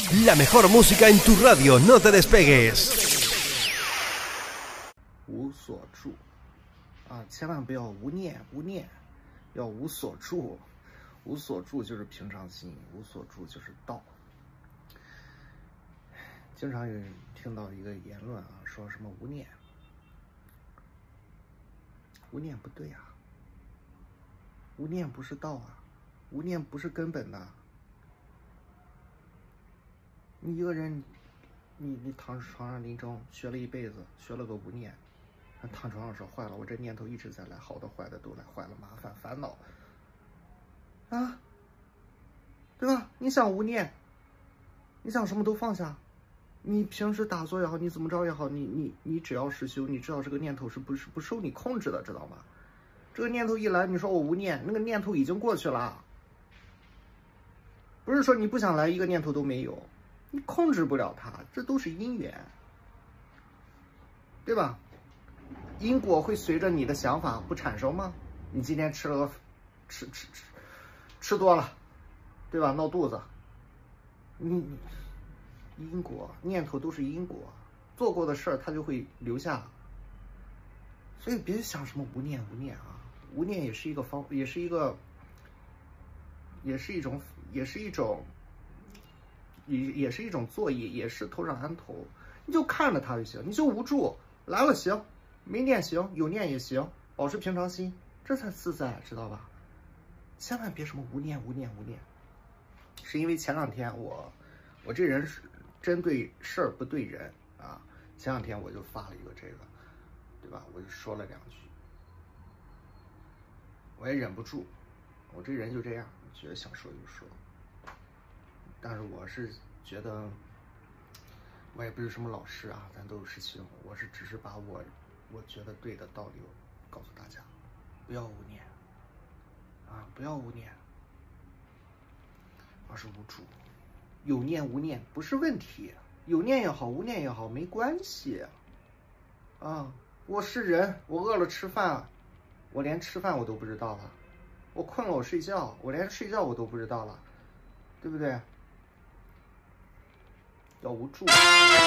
La mejor música en tu radio, no te despegues. 无所住啊，千万不要无念，要无所住。无所住就是平常心，无所住就是道。经常有人听到一个言论啊，说什么无念，无念不对啊，无念不是道啊，无念不是根本的。你一个人，你躺床上临终学了一辈子，学了个无念，躺床上说坏了，我这念头一直在来，好的坏的都来，坏了麻烦烦恼啊，对吧？你想无念，你想什么都放下，你平时打坐也好，你怎么着也好，你只要是修，你知道这个念头是不受你控制的，知道吗？这个念头一来，你说我无念，那个念头已经过去了，不是说你不想来，一个念头都没有。你控制不了它，这都是因缘，对吧？因果会随着你的想法不产生吗？你今天吃多了，对吧？闹肚子，因果念头都是因果，做过的事儿它就会留下。所以别想什么无念啊，无念也是一种作业，也是头上安头，你就看着它就行，你就无助，来了行，没念行，有念也行，保持平常心，这才自在，知道吧？千万别什么无念，是因为前两天我这人是针对事儿不对人啊，前两天我就发了一个这个，对吧？我就说了2句，我也忍不住，我这人就这样，觉得想说就说。但是我是觉得，我也不是什么老师啊，咱都有事情，我是只是把我觉得对的道理告诉大家，不要无念啊，不要无念，而是无助。有念无念不是问题，有念也好，无念也好，没关系啊。我是人，我饿了吃饭，我连吃饭我都不知道了；我困了我睡觉，我连睡觉我都不知道了，对不对？要无助。